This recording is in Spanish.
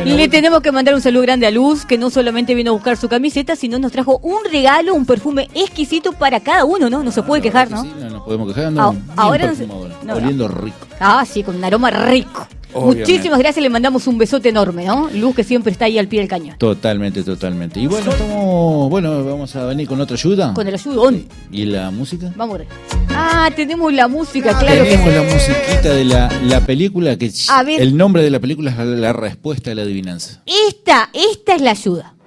Le tenemos que mandar un saludo grande a Luz, que no solamente vino a buscar su camiseta, sino nos trajo un regalo, un perfume exquisito para cada uno, ¿no? No se puede quejar, ¿no? Sí, no nos podemos quejar, no. Ahora oliendo rico. Ah, sí, con un aroma rico. Obviamente. Muchísimas gracias, le mandamos un besote enorme, ¿no? Luz, que siempre está ahí al pie del cañón. Totalmente. Y bueno, vamos a venir con otra ayuda. Con el ayudón. ¿Y la música? Vamos a ver. Tenemos la música, claro. Tenemos la musiquita de la película, que a ver, el nombre de la película es la respuesta a la adivinanza. Esta es la ayuda.